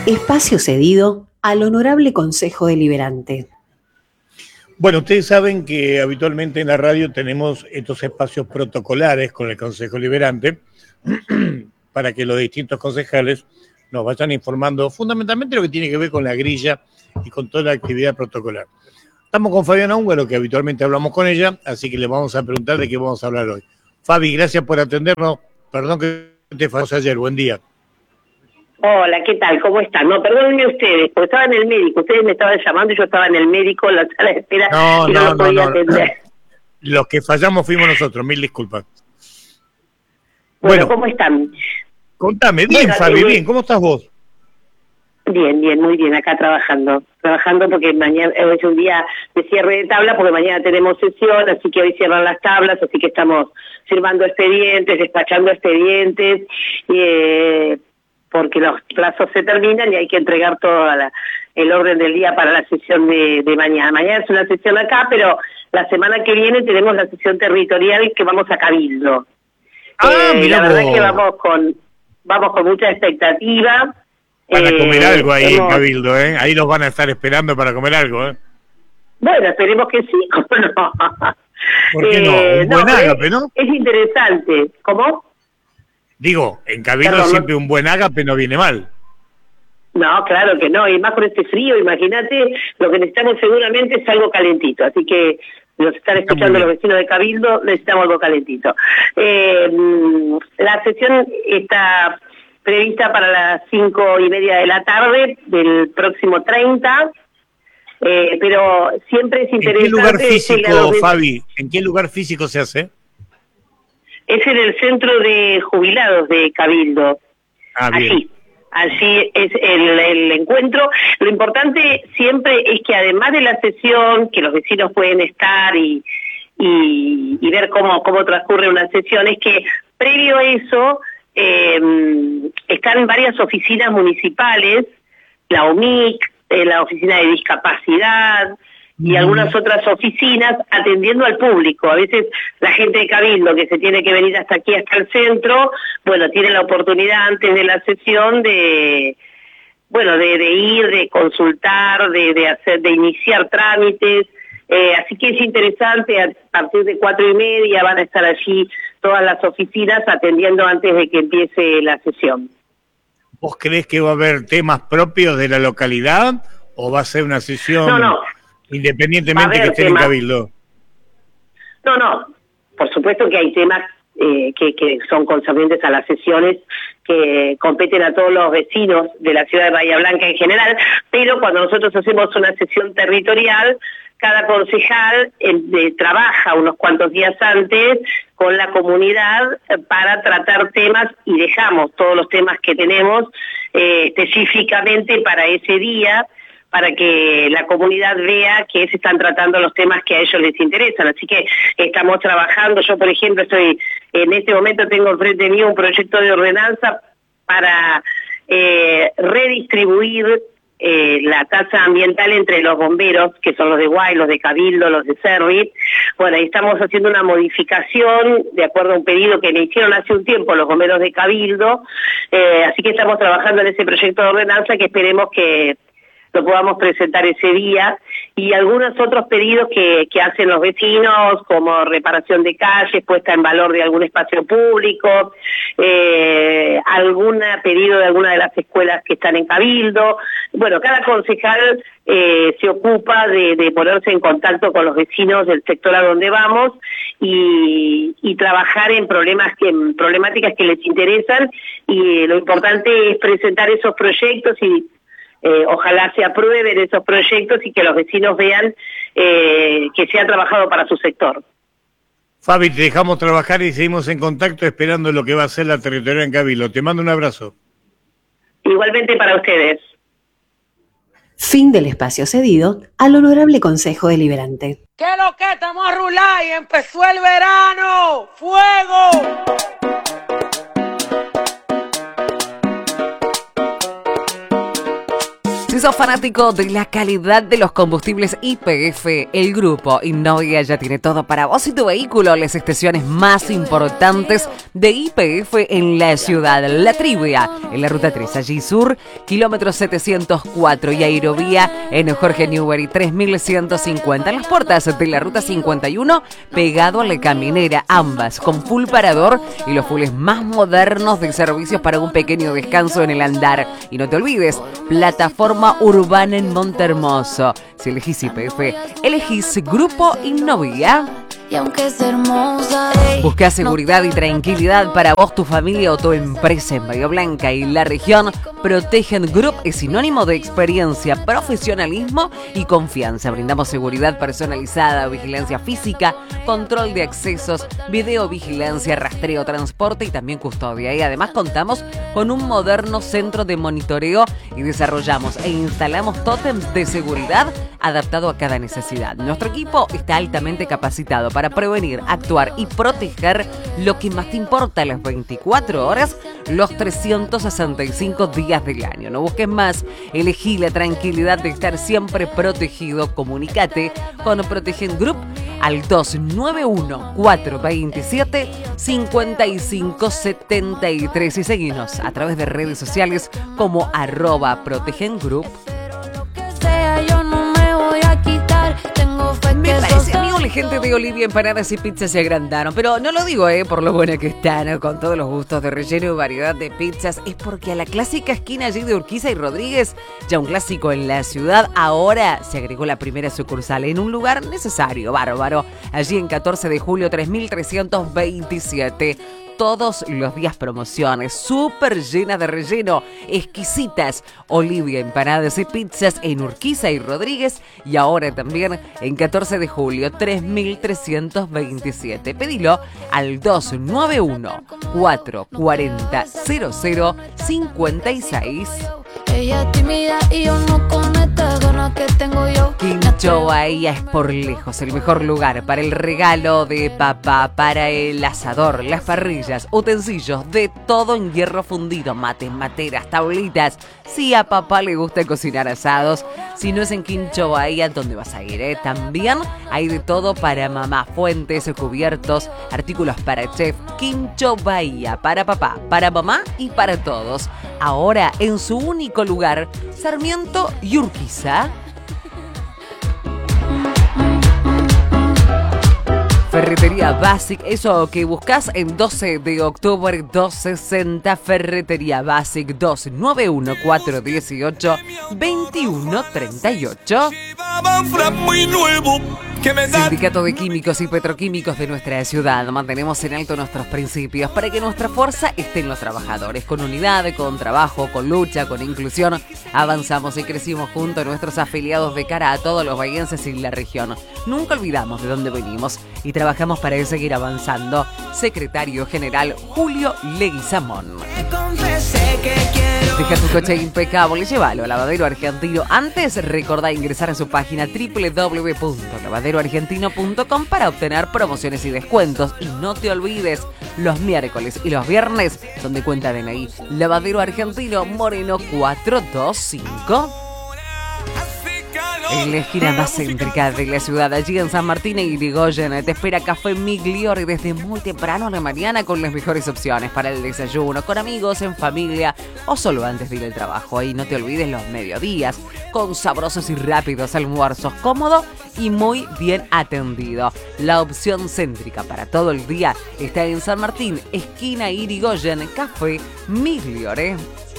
Espacio cedido al Honorable Consejo Deliberante. Bueno, ustedes saben que habitualmente en la radio tenemos estos espacios protocolares con el Consejo Deliberante para que los distintos concejales nos vayan informando fundamentalmente lo que tiene que ver con la grilla y con toda la actividad protocolar. Estamos con Fabiana Húngaro, que habitualmente hablamos con ella, así que le vamos a preguntar de qué vamos a hablar hoy. Fabi, gracias por atendernos. Perdón que te fallamos ayer. Buen día. Hola, ¿qué tal? ¿Cómo están? No, perdónenme ustedes, porque estaba en el médico. Ustedes me estaban llamando y yo estaba en el médico en la sala de espera y no lo podía atender. Los que fallamos fuimos nosotros, mil disculpas. Bueno, ¿cómo están? Contame, bien, Fabi, bien. ¿Cómo estás vos? Bien, muy bien, acá trabajando porque mañana es un día de cierre de tabla, porque mañana tenemos sesión, así que hoy cierran las tablas, así que estamos firmando expedientes, despachando expedientes, porque los plazos se terminan y hay que entregar todo el orden del día para la sesión de mañana. Mañana es una sesión acá, pero la semana que viene tenemos la sesión territorial que vamos a Cabildo. La verdad que vamos con mucha expectativa. Van a comer algo ahí en Cabildo, ¿eh? Ahí los van a estar esperando para comer algo, ¿eh? Bueno, esperemos que sí, ¿cómo no? ¿Por qué no? Un buen ágape, ¿no? Es interesante. ¿Cómo? Digo, en Cabildo siempre un buen ágape no viene mal. No, claro que no, y más con este frío, imagínate, lo que necesitamos seguramente es algo calentito, así que nos están escuchando los vecinos de Cabildo, necesitamos algo calentito. La sesión está prevista para las 5:30 de la tarde del próximo 30, pero siempre es interesante... ¿En qué lugar físico, Fabi? ¿En qué lugar físico se hace? Es en el centro de jubilados de Cabildo. Allí es el encuentro. Lo importante siempre es que además de la sesión, que los vecinos pueden estar y ver cómo transcurre una sesión, es que previo a eso están varias oficinas municipales, la OMIC, la Oficina de Discapacidad y algunas otras oficinas atendiendo al público. A veces la gente de Cabildo que se tiene que venir hasta aquí, hasta el centro, bueno, tiene la oportunidad antes de la sesión de ir, de consultar, de iniciar trámites. Así que es interesante, a partir de 4:30 van a estar allí todas las oficinas atendiendo antes de que empiece la sesión. ¿Vos creés que va a haber temas propios de la localidad o va a ser una sesión independientemente que estén en Cabildo? No, por supuesto que hay temas que son concernientes a las sesiones que competen a todos los vecinos de la ciudad de Bahía Blanca en general, pero cuando nosotros hacemos una sesión territorial, cada concejal trabaja unos cuantos días antes con la comunidad para tratar temas y dejamos todos los temas que tenemos específicamente para ese día, para que la comunidad vea que se están tratando los temas que a ellos les interesan. Así que estamos trabajando. Yo, por ejemplo, en este momento tengo enfrente mío un proyecto de ordenanza para redistribuir la tasa ambiental entre los bomberos, que son los de Guay, los de Cabildo, los de Servit. Bueno, ahí estamos haciendo una modificación de acuerdo a un pedido que me hicieron hace un tiempo los bomberos de Cabildo, así que estamos trabajando en ese proyecto de ordenanza que esperemos que lo podamos presentar ese día, y algunos otros pedidos que hacen los vecinos, como reparación de calles, puesta en valor de algún espacio público, algún pedido de alguna de las escuelas que están en Cabildo. Bueno, cada concejal se ocupa de ponerse en contacto con los vecinos del sector a donde vamos y trabajar en problemáticas que les interesan, y lo importante es presentar esos proyectos y ojalá se aprueben esos proyectos y que los vecinos vean que se ha trabajado para su sector. Fabi, te dejamos trabajar y seguimos en contacto esperando lo que va a ser la territorial en Cabildo. Te mando un abrazo. Igualmente para ustedes. Fin del espacio cedido al Honorable Consejo Deliberante. ¿Qué lo que estamos a rular y empezó el verano? ¡Fuego! Si sos fanático de la calidad de los combustibles YPF, el grupo Innovia ya tiene todo para vos y tu vehículo. Las estaciones más importantes de YPF en la ciudad. La Trivia, en la ruta 3, allí sur, kilómetro 704, y Aerovía en Jorge Newbery 3150. En las puertas de la ruta 51, pegado a la Caminera, ambas con full parador y los fulls más modernos de servicios para un pequeño descanso en el andar. Y no te olvides, plataforma urbana en Montehermoso. Si elegís YPF, elegís Grupo Innovia. Y aunque es hermosa, Busca seguridad y tranquilidad para vos, tu familia o tu empresa en Bahía Blanca y la región. Protegen Group es sinónimo de experiencia, profesionalismo y confianza. Brindamos seguridad personalizada, vigilancia física, control de accesos, videovigilancia, rastreo, transporte y también custodia. Y además contamos con un moderno centro de monitoreo y desarrollamos e instalamos tótems de seguridad adaptado a cada necesidad. Nuestro equipo está altamente capacitado para prevenir, actuar y proteger lo que más te importa las 24 horas, los 365 días del año. No busques más, elegí la tranquilidad de estar siempre protegido. Comunícate con Protegen Group al 291-427-5573 y seguinos a través de redes sociales como @ProtegenGroup. sea, yo no me voy a quitar. Tengo fe Me que parece, sos amigo, la gente de Olivia Empanadas y Pizzas se agrandaron. Pero no lo digo, por lo buena que están, con todos los gustos de relleno y variedad de pizzas. Es porque a la clásica esquina allí de Urquiza y Rodríguez, ya un clásico en la ciudad, ahora se agregó la primera sucursal en un lugar necesario, bárbaro. Allí en 14 de julio 3327. Todos los días promociones, súper llenas de relleno, exquisitas. Olivia Empanadas y Pizzas en Urquiza y Rodríguez, y ahora también en 14 de julio 3327. Pedilo al 291-440-0056. ella es tímida y yo no con estas ganas que tengo yo. Quincho Bahía es por lejos el mejor lugar para el regalo de papá, para el asador, las parrillas, utensilios, de todo en hierro fundido, mates, materas, tablitas. Si a papá le gusta cocinar asados, si no es en Quincho Bahía, ¿dónde vas a ir? También hay de todo para mamá, fuentes, cubiertos, artículos para chef. Quincho Bahía, para papá, para mamá y para todos. Ahora en su único lugar, Sarmiento y Urquiza. Ferretería Basic, eso que buscas en 12 de octubre 260. Ferretería Basic 291-418-2138. Sindicato de Químicos y Petroquímicos de nuestra ciudad. Mantenemos en alto nuestros principios para que nuestra fuerza esté en los trabajadores. Con unidad, con trabajo, con lucha, con inclusión, avanzamos y crecimos junto a nuestros afiliados de cara a todos los bahienses y la región. Nunca olvidamos de dónde venimos y trabajamos para seguir avanzando. Secretario General Julio Leguizamón. Deja tu coche impecable y llévalo a Lavadero Argentino. Antes, recordá ingresar a su página www.lavaderoargentino.com para obtener promociones y descuentos. Y no te olvides, los miércoles y los viernes son de cuenta DNI. Lavadero Argentino, Moreno 425. En la esquina más céntrica de la ciudad, allí en San Martín y Irigoyen, te espera Café Migliore desde muy temprano a la mañana con las mejores opciones para el desayuno, con amigos, en familia o solo antes de ir al trabajo. Y no te olvides los mediodías, con sabrosos y rápidos almuerzos, cómodo y muy bien atendido. La opción céntrica para todo el día está en San Martín, esquina Irigoyen, Café Migliore.